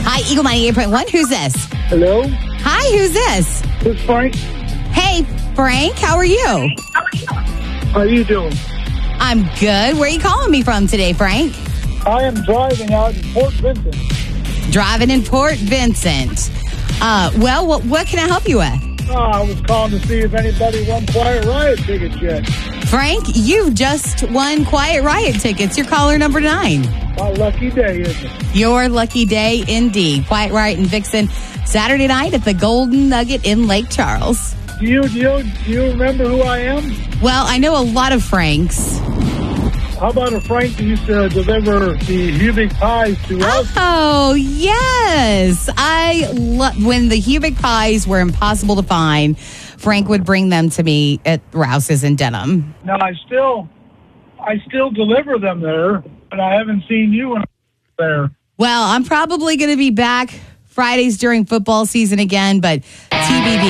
Hi, Eagle 98.1. Who's this? Hello? Hi, who's this? This is Frank. Hey, Frank, how are you? How are you doing? I'm good. Where are you calling me from today, Frank? I am driving out in Port Vincent. Driving in Port Vincent. Well, what can I help you with? I was calling to see if anybody won Quiet Riot tickets yet. Frank, you just won Quiet Riot tickets. You're caller number 9. My lucky day, isn't it? Your lucky day indeed. Quiet Riot in Vixen, Saturday night at the Golden Nugget in Lake Charles. Do you remember who I am? Well, I know a lot of Franks. How about a Frank that used to deliver the Hubic pies to us? Oh, yes. When the Hubic pies were impossible to find, Frank would bring them to me at Rouse's in Denham. Now, I still deliver them there, but I haven't seen you there. Well, I'm probably going to be back Fridays during football season again, but TBD.